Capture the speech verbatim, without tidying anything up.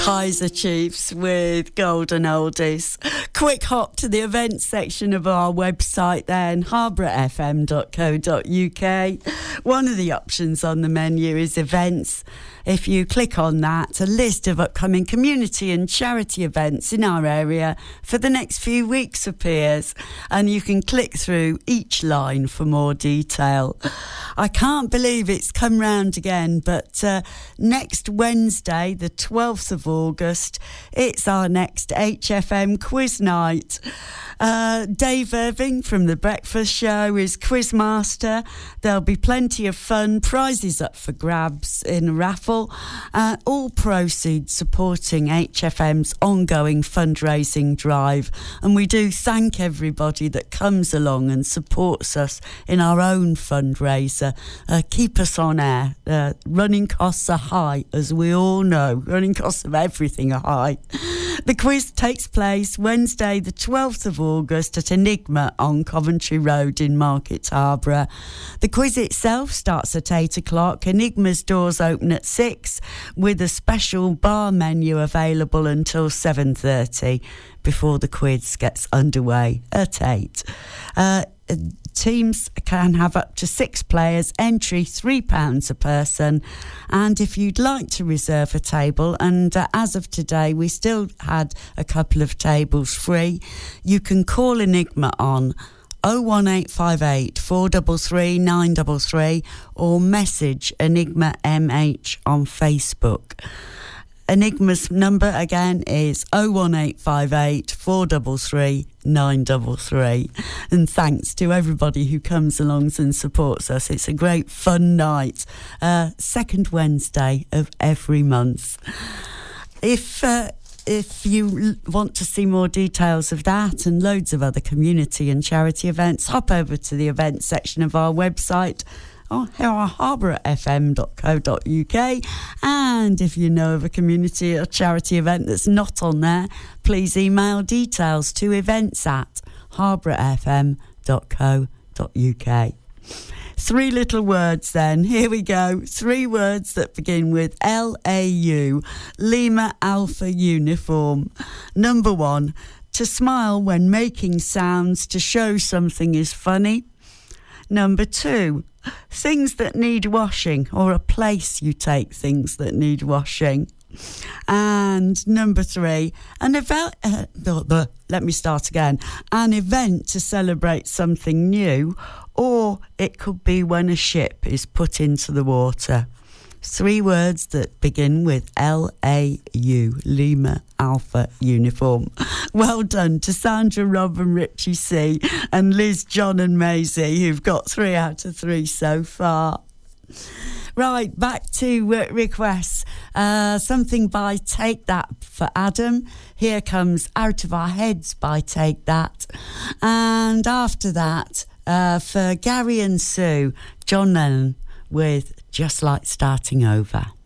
Kaiser Chiefs with Golden Oldies. Quick hop to the events section of our website then, harborough f m dot co dot u k. One of the options on the menu is events. If you click on that, a list of upcoming community and charity events in our area for the next few weeks appears, and you can click through each line for more detail. I can't believe it's come round again, but uh, next Wednesday, the twelfth of August, it's our next H F M quiz night. Uh, Dave Irving from The Breakfast Show is quizmaster. There'll be plenty of fun, prizes up for grabs in a raffle, uh, all proceeds supporting H F M's ongoing fundraising drive. And we do thank everybody that comes along and supports us in our own fundraiser. Uh, keep us on air. Uh, running costs are high, as we all know. Running costs of everything are high. The quiz takes place Wednesday the twelfth of August at Enigma on Coventry Road in Market Harborough. The quiz itself starts at eight o'clock. Enigma's doors open at six with a special bar menu available until seven thirty before the quiz gets underway at eight. Uh, Teams can have up to six players, entry three pounds a person. And if you'd like to reserve a table, and uh, as of today we still had a couple of tables free, you can call Enigma on oh one eight five eight, four three three, nine three three or message Enigma M H on Facebook. Enigma's number again is oh one eight five eight, four three three, nine three three. And thanks to everybody who comes along and supports us. It's a great fun night. Uh, second Wednesday of every month. If uh, if you want to see more details of that and loads of other community and charity events, hop over to the events section of our website, Oh, here are harborough f m dot co dot u k. And if you know of a community or charity event that's not on there, please email details to events at harborough f m dot co dot u k. Three little words then. Here we go. Three words that begin with L A U, Lima Alpha Uniform. Number one, to smile when making sounds to show something is funny. Number two, things that need washing, or a place you take things that need washing. And number three, an event, uh, the, the, let me start again, an event to celebrate something new, or it could be when a ship is put into the water. Three words that begin with L A U, Lima Alpha Uniform. Well done to Sandra, Rob and Richie C, and Liz, John and Maisie, who've got three out of three so far. Right, back to uh, requests. Uh, something by Take That for Adam. Here comes Out of Our Heads by Take That. And after that, uh, for Gary and Sue, John Lennon with Just Like Starting Over.